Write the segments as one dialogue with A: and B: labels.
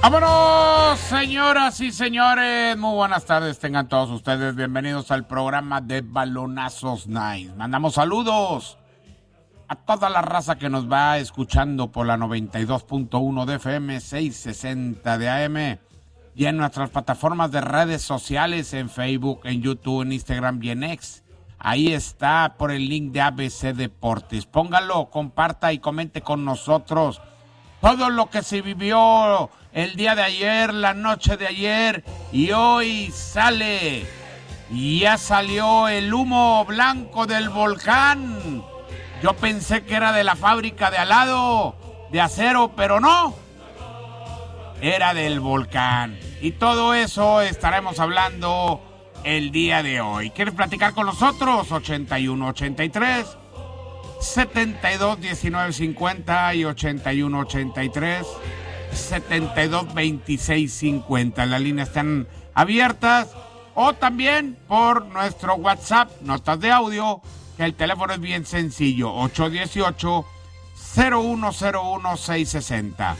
A: ¡Vámonos, señoras y señores! Muy buenas tardes, tengan todos ustedes bienvenidos al programa de Balonazos Nice. Mandamos saludos a toda la raza que nos va escuchando por la 92.1 de FM, 660 de AM y en nuestras plataformas de redes sociales, en Facebook, en YouTube, en Instagram y en X. Ahí está por el link de ABC Deportes. Póngalo, comparta y comente con nosotros todo lo que se vivió el día de ayer, la noche de ayer, y hoy sale, ya salió el humo blanco del volcán. Yo pensé que era de la fábrica de al lado, de acero, pero no, era del volcán. Y todo eso estaremos hablando el día de hoy. ¿Quieres platicar con nosotros? 81-83 72-19-50 y 81-83 72-26-50. Las líneas están abiertas, o también por nuestro WhatsApp, notas de audio, que el teléfono es bien sencillo, 818-0101-660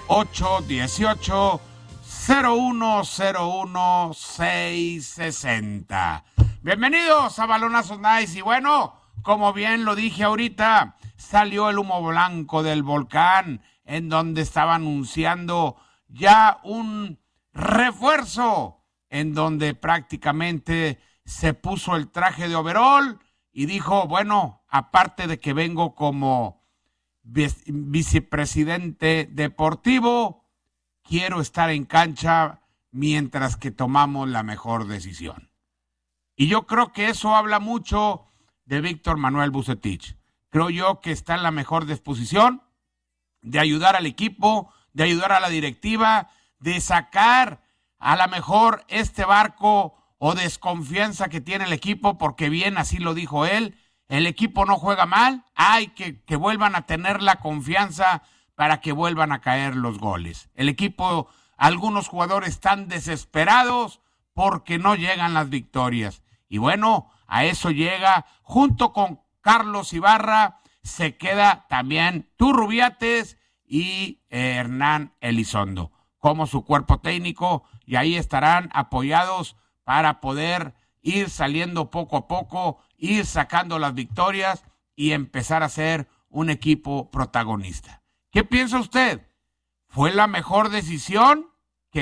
A: 818-0101-660. Bienvenidos a Balonazos Nice. Y bueno, como bien lo dije ahorita, salió el humo blanco del volcán, en donde estaba anunciando ya un refuerzo, en donde prácticamente se puso el traje de overol y dijo, bueno, aparte de que vengo como vicepresidente deportivo, quiero estar en cancha mientras que tomamos la mejor decisión. Y yo creo que eso habla mucho de Víctor Manuel Vucetich. Creo yo que está en la mejor disposición de ayudar al equipo, de ayudar a la directiva, de sacar a la mejor este barco o desconfianza que tiene el equipo, porque bien así lo dijo él, el equipo no juega mal, hay que vuelvan a tener la confianza para que vuelvan a caer los goles. El equipo, algunos jugadores están desesperados porque no llegan las victorias. Y bueno, a eso llega, junto con Carlos Ibarra, se queda también Turrubiates y Hernán Elizondo como su cuerpo técnico, y ahí estarán apoyados para poder ir saliendo poco a poco, ir sacando las victorias y empezar a ser un equipo protagonista. ¿Qué piensa usted? ¿Fue la mejor decisión que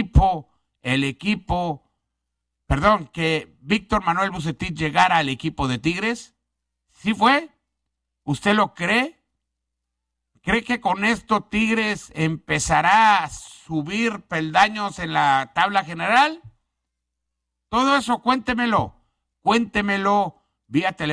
A: que Víctor Manuel Vucetich llegara al equipo de Tigres? ¿Sí fue? ¿Usted lo cree? ¿Cree que con esto Tigres empezará a subir peldaños en la tabla general? Todo eso cuéntemelo vía teléfono.